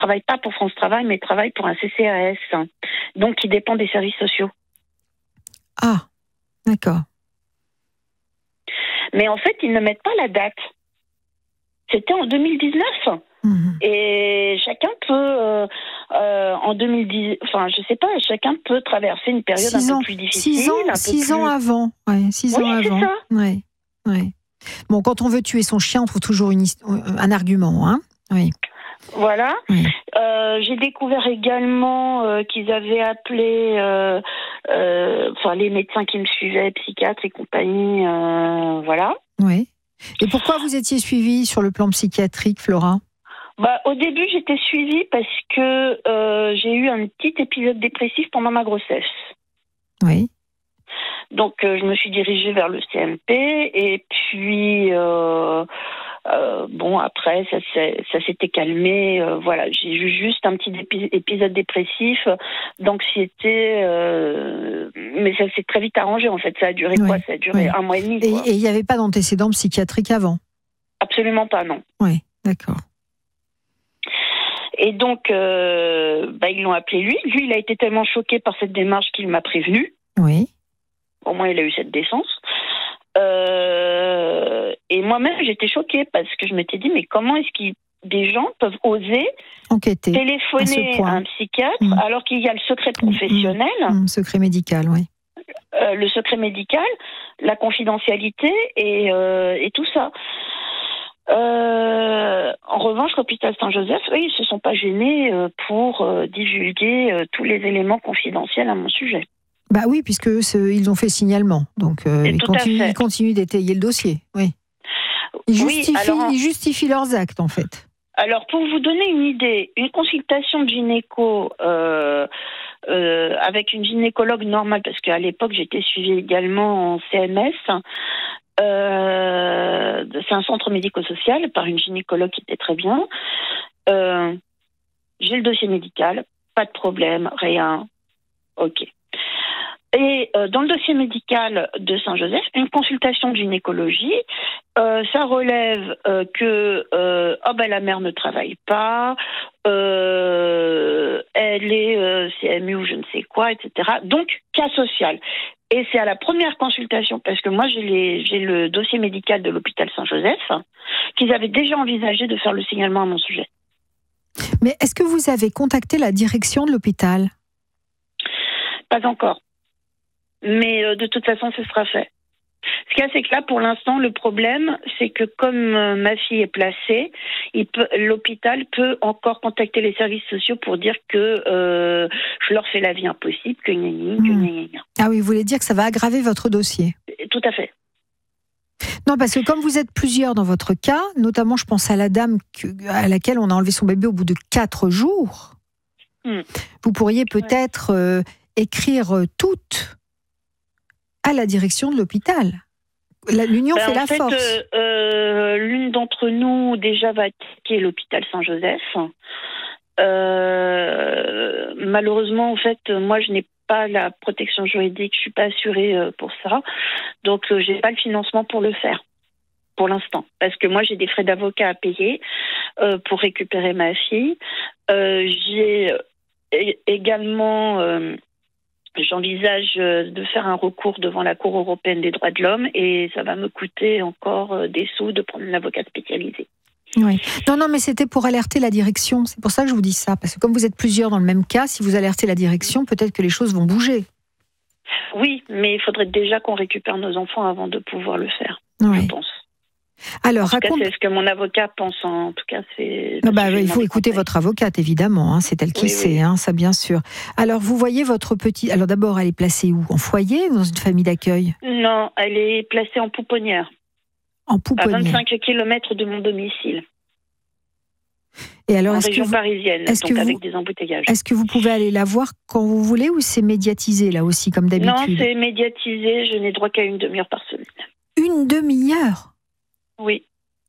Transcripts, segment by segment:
travaille pas pour France Travail, mais travaille pour un CCAS, donc qui dépend des services sociaux. Ah, d'accord. Mais en fait, ils ne mettent pas la date. C'était en 2019. Et chacun peut, en 2010, enfin, je sais pas, chacun peut traverser une période un peu plus difficile. 6 ans avant. Ouais, 6 ans avant. C'est ça. Ouais, ouais. Bon, quand on veut tuer son chien, on trouve toujours un argument, hein. Oui. Voilà. Oui. J'ai découvert également qu'ils avaient appelé les médecins qui me suivaient, psychiatres et compagnie, voilà. Oui. Et pourquoi vous étiez suivie sur le plan psychiatrique, Flora ? Au début, j'étais suivie parce que j'ai eu un petit épisode dépressif pendant ma grossesse. Oui. Donc, je me suis dirigée vers le CMP et puis, après, ça s'était calmé. Voilà, j'ai eu juste un petit épisode dépressif, d'anxiété, mais ça s'est très vite arrangé, en fait. Ça a duré quoi ? Ça a duré 1 mois et demi. Quoi. Et il n'y avait pas d'antécédents psychiatriques avant ? Absolument pas, non. Oui, d'accord. Et donc, ils l'ont appelé lui. Lui, il a été tellement choqué par cette démarche qu'il m'a prévenu. Oui. Au moins, il a eu cette décence. Et moi-même, j'étais choquée parce que je m'étais dit, mais comment est-ce que des gens peuvent oser enquêter téléphoner à un psychiatre alors qu'il y a le secret professionnel, secret médical, oui. Le secret médical, la confidentialité et tout ça. En revanche, l'hôpital Saint-Joseph, eux, ils se sont pas gênés pour divulguer tous les éléments confidentiels à mon sujet. Bah oui, puisque ils ont fait signalement, donc ils continuent d'étayer le dossier. Oui. Ils justifient leurs actes, en fait. Alors, pour vous donner une idée, une consultation de gynéco avec une gynécologue normale, parce qu'à l'époque, j'étais suivie également en CMS. C'est un centre médico-social par une gynécologue qui était très bien. J'ai le dossier médical, pas de problème, rien. Ok. Et dans le dossier médical de Saint-Joseph, une consultation de gynécologie, ça relève que la mère ne travaille pas, elle est CMU ou je ne sais quoi, etc. Donc, cas social. Et c'est à la première consultation, parce que moi j'ai le dossier médical de l'hôpital Saint-Joseph, qu'ils avaient déjà envisagé de faire le signalement à mon sujet. Mais est-ce que vous avez contacté la direction de l'hôpital ? Pas encore. Mais de toute façon, ce sera fait. Ce qu'il y a, c'est que là, pour l'instant, le problème, c'est que comme ma fille est placée, l'hôpital peut encore contacter les services sociaux pour dire que je leur fais la vie impossible, que gna. Ah oui, vous voulez dire que ça va aggraver votre dossier ? Tout à fait. Non, parce que comme vous êtes plusieurs dans votre cas, notamment je pense à la dame à laquelle on a enlevé son bébé au bout de 4 jours, vous pourriez peut-être écrire toutes à la direction de l'hôpital. L'union fait la force. L'une d'entre nous déjà va attaquer l'hôpital Saint-Joseph. Malheureusement, en fait, moi je n'ai pas la protection juridique, je suis pas assurée pour ça, donc j'ai pas le financement pour le faire pour l'instant, parce que moi j'ai des frais d'avocat à payer pour récupérer ma fille. J'ai également j'envisage de faire un recours devant la Cour européenne des droits de l'homme et ça va me coûter encore des sous de prendre un avocat spécialisé. Oui. Non, mais c'était pour alerter la direction. C'est pour ça que je vous dis ça. Parce que comme vous êtes plusieurs dans le même cas, si vous alertez la direction, peut-être que les choses vont bouger. Oui, mais il faudrait déjà qu'on récupère nos enfants avant de pouvoir le faire, je pense. Alors, c'est ce que mon avocat pense. En tout cas, c'est. Il faut écouter votre avocate, évidemment. C'est elle qui sait, ça bien sûr. Alors, vous voyez votre petite. Alors, d'abord, elle est placée où ? En foyer ou dans une famille d'accueil ? Non, elle est placée en pouponnière. En pouponnière. À 25 km de mon domicile. Et alors, en région parisienne, donc avec des embouteillages. Est-ce que vous pouvez aller la voir quand vous voulez ou c'est médiatisé là aussi, comme d'habitude ? Non, c'est médiatisé. Je n'ai droit qu'à 1 demi-heure par semaine. 1 demi-heure ? Oui.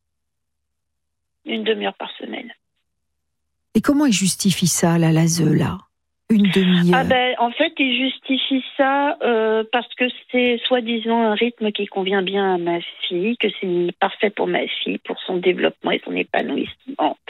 1 demi-heure par semaine. Et comment il justifie ça, la l'ASE, là ? 1 demi-heure. En fait, il justifie ça parce que c'est soi-disant un rythme qui convient bien à ma fille, que c'est parfait pour ma fille, pour son développement et son épanouissement.